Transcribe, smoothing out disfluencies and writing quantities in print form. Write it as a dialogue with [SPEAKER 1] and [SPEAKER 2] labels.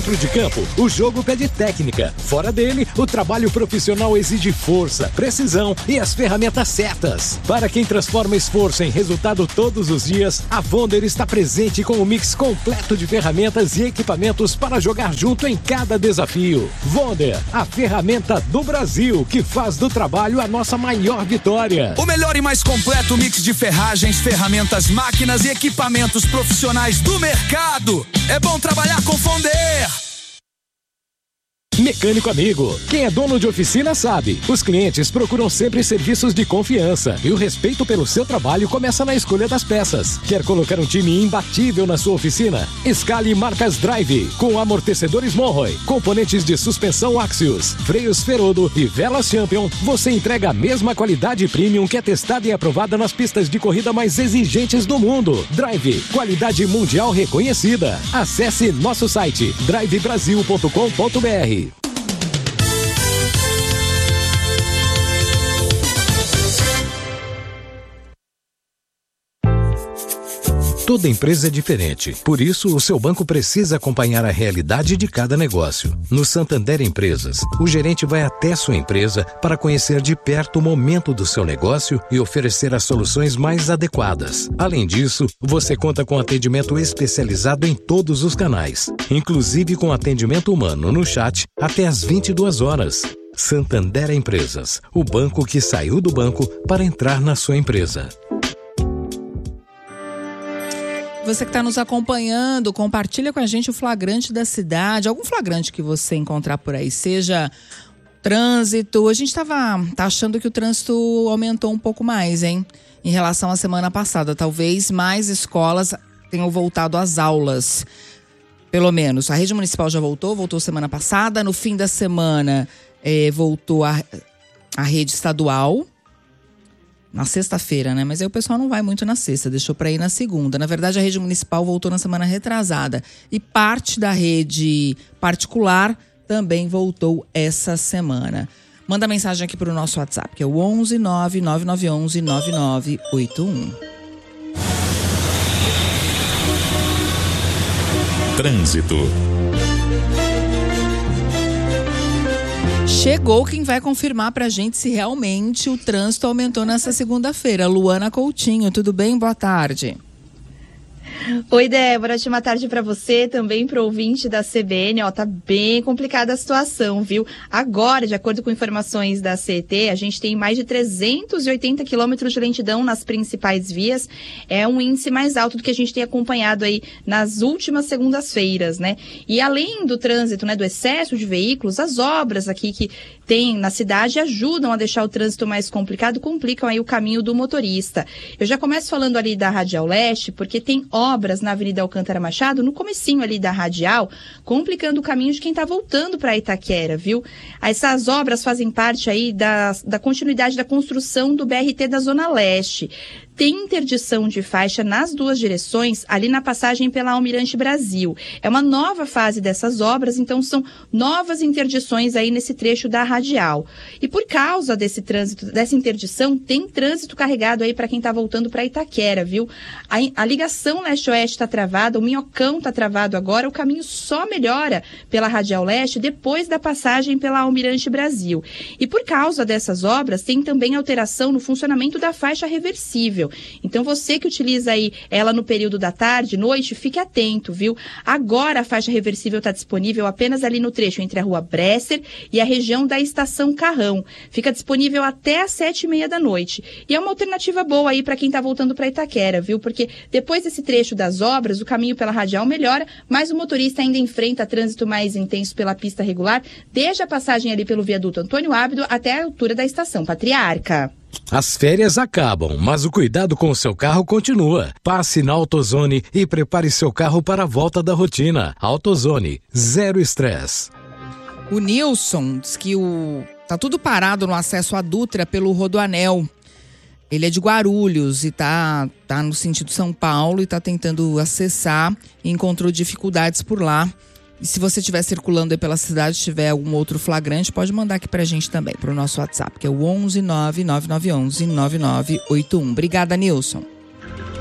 [SPEAKER 1] Dentro de campo, o jogo pede técnica. Fora dele, o trabalho profissional exige força, precisão e as ferramentas certas. Para quem transforma esforço em resultado todos os dias, a Wonder está presente com um mix completo de ferramentas e equipamentos para jogar junto em cada desafio. Wonder, a ferramenta do Brasil que faz do trabalho a nossa maior vitória.
[SPEAKER 2] O melhor e mais completo mix de ferragens, ferramentas, máquinas e equipamentos profissionais do mercado. É bom trabalhar com Wonder.
[SPEAKER 1] Mecânico amigo, quem é dono de oficina sabe, os clientes procuram sempre serviços de confiança e o respeito pelo seu trabalho começa na escolha das peças. Quer colocar um time imbatível na sua oficina? Escale marcas Drive, com amortecedores Monroe, componentes de suspensão Axios, freios Ferodo e velas Champion. Você entrega a mesma qualidade premium que é testada e aprovada nas pistas de corrida mais exigentes do mundo. Drive, qualidade mundial reconhecida. Acesse nosso site drivebrasil.com.br. Toda empresa é diferente, por isso o seu banco precisa acompanhar a realidade de cada negócio. No Santander Empresas, o gerente vai até sua empresa para conhecer de perto o momento do seu negócio e oferecer as soluções mais adequadas. Além disso, você conta com atendimento especializado em todos os canais, inclusive com atendimento humano no chat até às 22 horas. Santander Empresas, o banco que saiu do banco para entrar na sua empresa.
[SPEAKER 3] Você que está nos acompanhando, compartilha com a gente o flagrante da cidade, algum flagrante que você encontrar por aí, seja trânsito. A gente tá achando que o trânsito aumentou um pouco mais, hein? Em relação à semana passada. Talvez mais escolas tenham voltado às aulas. Pelo menos. A rede municipal já voltou semana passada. No fim da semana, voltou a rede estadual. Na sexta-feira, né? Mas aí o pessoal não vai muito na sexta, deixou para ir na segunda. Na verdade, a rede municipal voltou na semana retrasada. E parte da rede particular também voltou essa semana. Manda mensagem aqui para o nosso WhatsApp, que é o 11 99911 9981.
[SPEAKER 4] Trânsito.
[SPEAKER 3] Chegou quem vai confirmar pra gente se realmente o trânsito aumentou nessa segunda-feira. Luana Coutinho, tudo bem? Boa tarde.
[SPEAKER 5] Oi, Débora, ótima tarde para você, também para o ouvinte da CBN. Tá bem complicada a situação, viu? Agora, de acordo com informações da CET, a gente tem mais de 380 quilômetros de lentidão nas principais vias. É um índice mais alto do que a gente tem acompanhado aí nas últimas segundas-feiras, né? E além do trânsito, né, do excesso de veículos, as obras aqui que tem na cidade ajudam a deixar o trânsito mais complicado, complicam aí o caminho do motorista. Eu já começo falando ali da Radial Leste, porque tem obras na Avenida Alcântara Machado, no comecinho ali da Radial, complicando o caminho de quem está voltando para Itaquera, viu? Essas obras fazem parte aí da continuidade da construção do BRT da Zona Leste. Tem interdição de faixa nas duas direções, ali na passagem pela Almirante Brasil. É uma nova fase dessas obras, então são novas interdições aí nesse trecho da Radial. E por causa desse trânsito, dessa interdição, tem trânsito carregado aí para quem está voltando para Itaquera, viu? A ligação leste-oeste está travada, o Minhocão está travado agora, o caminho só melhora pela Radial Leste depois da passagem pela Almirante Brasil. E por causa dessas obras, tem também alteração no funcionamento da faixa reversível. Então você que utiliza aí ela no período da tarde, noite, fique atento, viu? Agora a faixa reversível está disponível apenas ali no trecho entre a Rua Bresser e a região da Estação Carrão. Fica disponível até às 7h30 da noite. E é uma alternativa boa aí para quem está voltando para Itaquera, viu? Porque depois desse trecho das obras, o caminho pela Radial melhora, mas o motorista ainda enfrenta trânsito mais intenso pela pista regular, desde a passagem ali pelo viaduto Antônio Ábido até a altura da Estação Patriarca.
[SPEAKER 1] As férias acabam, mas o cuidado com o seu carro continua. Passe na AutoZone e prepare seu carro para a volta da rotina. AutoZone, zero estresse.
[SPEAKER 3] O Nilson diz que tá tudo parado no acesso à Dutra pelo Rodoanel. Ele é de Guarulhos e tá no sentido São Paulo e tá tentando acessar e encontrou dificuldades por lá. E se você estiver circulando aí pela cidade, tiver algum outro flagrante, pode mandar aqui pra gente também, pro nosso WhatsApp, que é o 11 99911 9981. Obrigada, Nilson.